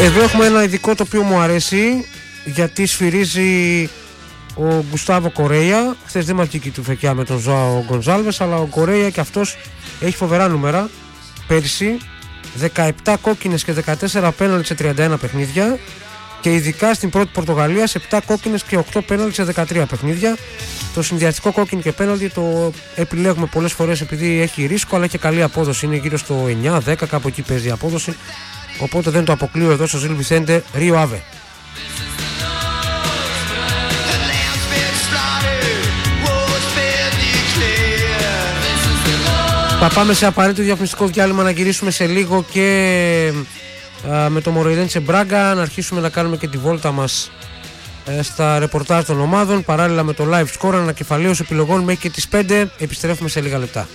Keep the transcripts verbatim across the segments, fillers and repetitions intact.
Εδώ έχουμε ένα ειδικό το οποίο μου αρέσει, γιατί σφυρίζει ο Γκουστάβο Κορέια. Χθες δεν μας βγήκε του φεκιά με τον Ζωάο Γκονζάλβες, αλλά ο Κορέια και αυτός έχει φοβερά νούμερα. Πέρυσι δεκαεπτά κόκκινες και δεκατέσσερα πέναλτι σε τριάντα ένα παιχνίδια, και ειδικά στην πρώτη Πορτογαλία σε επτά κόκκινες και οκτώ πέναλτι σε δεκατρία παιχνίδια. Το συνδυαστικό κόκκινο και πέναλτι το επιλέγουμε πολλές φορές επειδή έχει ρίσκο, αλλά και καλή απόδοση. Είναι γύρω στο εννιά δέκα, κάπου εκεί παίζει η απόδοση. Οπότε δεν το αποκλείω εδώ στο Ζιλ Βιθέντε Ρίο Άβε. Θα πάμε σε απαραίτητο διαφημιστικό διάλειμμα, να γυρίσουμε σε λίγο και α, με το Μοροϊδέντσε Μπράγκα, να αρχίσουμε να κάνουμε και τη βόλτα μας ε, στα ρεπορτάζ των ομάδων, παράλληλα με το live score, ανακεφαλαίωση επιλογών μέχρι και τις πέντε. Επιστρέφουμε σε λίγα λεπτά.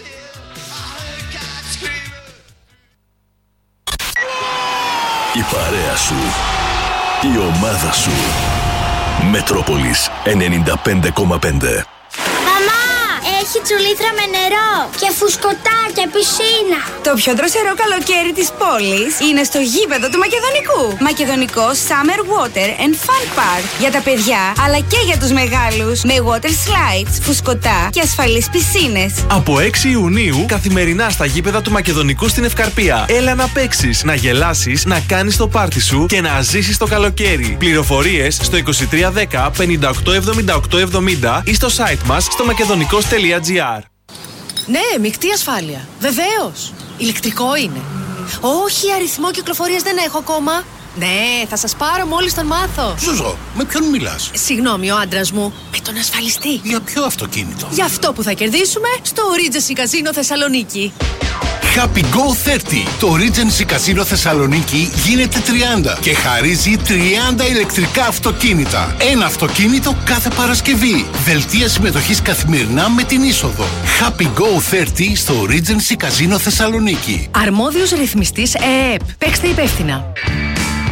Η παρέα σου, η ομάδα σου. Μετρόπολης ενενήντα πέντε κόμμα πέντε. Έχει τσουλήθρα με νερό και φουσκωτά και πισίνα. Το πιο δροσερό καλοκαίρι της πόλης είναι στο γήπεδο του Μακεδονικού. Μακεδονικό Summer Water and Fun Park. Για τα παιδιά αλλά και για τους μεγάλους. Με water slides, φουσκωτά και ασφαλείς πισίνες. Από έξι Ιουνίου καθημερινά στα γήπεδα του Μακεδονικού στην Ευκαρπία. Έλα να παίξεις, να γελάσεις, να κάνεις το πάρτι σου και να ζήσεις το καλοκαίρι. Πληροφορίες στο είκοσι τρία δέκα πενήντα οκτώ εβδομήντα οκτώ εβδομήντα ή στο site μας στο μακεδονικός τελεία τζι άρ. Ναι, μεικτή ασφάλεια. Βεβαίως. Ηλεκτρικό είναι. Όχι, αριθμό κυκλοφορίας δεν έχω ακόμα. Ναι, θα σας πάρω μόλις τον μάθω. Ζουζό, με ποιον μιλάς? Συγγνώμη, ο άντρας μου. Με τον ασφαλιστή. Για ποιο αυτοκίνητο? Για αυτό που θα κερδίσουμε στο Regency Casino Θεσσαλονίκη. Happy Go τριάντα. Το Regency Casino Θεσσαλονίκη γίνεται τριάντα και χαρίζει τριάντα ηλεκτρικά αυτοκίνητα. Ένα αυτοκίνητο κάθε Παρασκευή. Δελτία συμμετοχής καθημερινά με την είσοδο. Happy Go τριάντα στο Regency Casino Θεσσαλονίκη. Αρμόδιος ρυθμιστής ΕΕΠ. Παίξτε υπεύθυνα.